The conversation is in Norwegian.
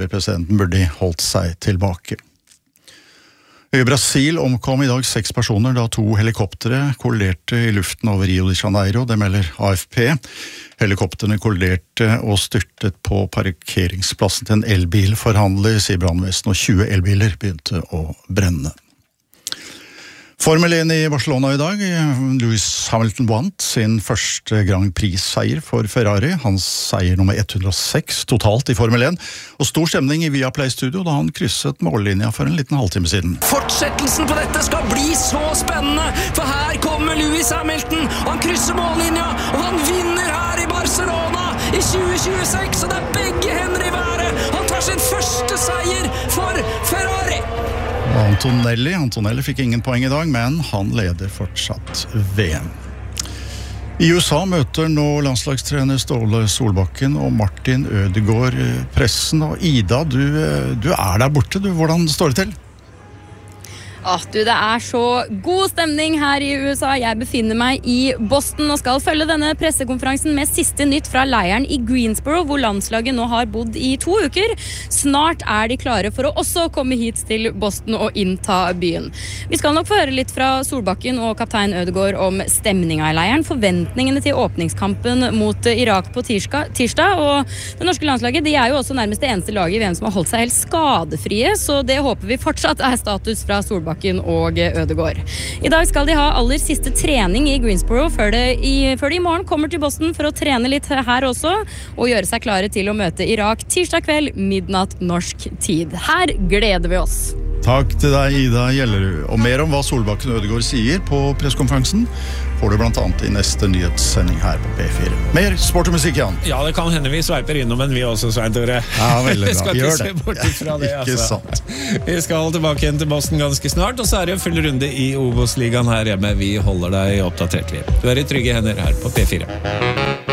mener presidenten burde holdt seg tilbake. I Brasil omkom i dag 6 personer da 2 helikoptere kolliderte i luften over Rio de Janeiro, det melder AFP. Helikopterne kolliderte og styrtet på parkeringsplassen til en elbilforhandler, sier brannvesenet, og 20 elbiler begynte å brenne. Formel 1 i Barcelona i dag. Lewis Hamilton vant sin første Grand Prix-seier for Ferrari. Hans seier nummer 106 totalt i Formel 1. Og stor stemning i Viaplay-studio da han krysset mållinja for en liten halvtime siden. Fortsettelsen på dette skal bli så spennende, for her kommer Lewis Hamilton. Han krysser mållinja, og han vinner her i Barcelona i 2026, og det er begge hender i været. Han tar sin første seier for Ferrari. Antonelli fikk ingen poeng i dag, men han leder fortsatt VM. I USA møter nå landslagstrener Ståle Solbakken og Martin Ødegaard pressen. Og Ida, du er der borte. Hvordan står det til? Det er så god stemning her i USA. Jeg befinner meg i Boston og skal følge denne pressekonferansen med siste nytt fra leiren i Greensboro, hvor landslaget nå har bodd i 2 uker. Snart er de klare for å også komme hit til Boston og innta byen. Vi skal nok få høre litt fra Solbakken og kaptein Ødegaard om stemninga i leiren, forventningene til åpningskampen mot Irak på tirsdag, og det norske landslaget, de er jo også nærmest det eneste laget i VM som har holdt seg helt skadefrie, så det håper vi fortsatt er status fra Solbakken og Ødegaard. I dag skal de ha aller siste trening i Greensboro før de i morgen kommer til Boston for å trene litt her også, og gjøre seg klare til å møte Irak tirsdag kveld, midnatt norsk tid. Her gleder vi oss. Takk til deg, Ida Gjellerud. Og mer om hva Solbakken og Ødegaard sier på presskonferansen får du blant annet i neste nyhetssending her på P4. Mer sport og musikk, Jan. Ja, det kan hende vi sveiper innom en vi også, Svein Tore. Ja, veldig bra. Skal ikke se bort fra det, Ikke sant. Vi skal tilbake igjen til Boston ganske snart, og så er det full runde i Obos-ligaen her hjemme. Vi holder deg oppdatert. Du er i trygge hender her på P4.